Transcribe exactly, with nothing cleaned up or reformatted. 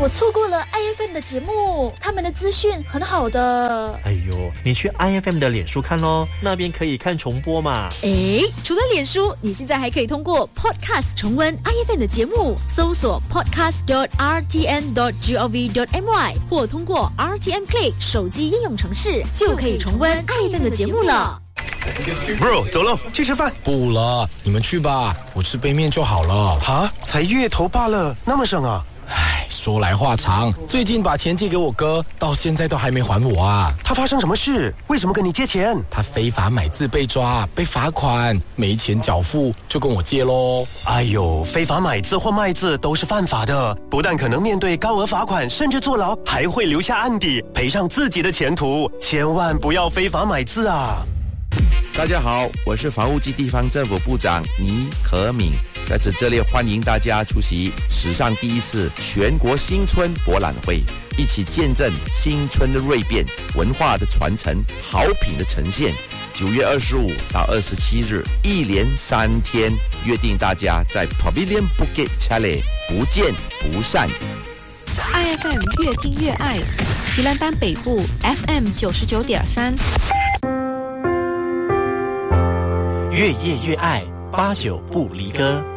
我错过了 I F M 的节目，他们的资讯很好的。 哎呦，你去 I F M 的脸书看咯，那边可以看重播嘛。 诶，除了脸书，你现在还可以通过 Podcast 重温 I F M 的节目，搜索 podcast dot r t n dot gov dot my 或通过 R T M Play 手机应用程式，就可以重温 I F M 的节目了。 Bro， 走了，去吃饭。 不了，你们去吧，我吃杯面就好了。 哈，才月头罢了，那么省啊？ 唉，说来话长，最近把钱借给我哥，到现在都还没还我啊。 他发生什么事？为什么跟你借钱？ 他非法买字被抓，被罚款，没钱缴付，就跟我借咯。 哎呦，非法买字或卖字都是犯法的，不但可能面对高额罚款，甚至坐牢，还会留下案底，赔上自己的前途。千万不要非法买字啊！ 大家好，我是房屋及地方政府部长倪可敏，在此这里欢迎大家出席史上第一次全国新春博览会，一起见证新春的锐变、文化的传承、好品的呈现。九月二十五到二十七日，一连三天，约定大家在 Pavilion Bukit Jalil 不见不散。 I F M 越听越爱，吉兰丹北部 F M 九十九点三。 越夜越爱，八九不离歌。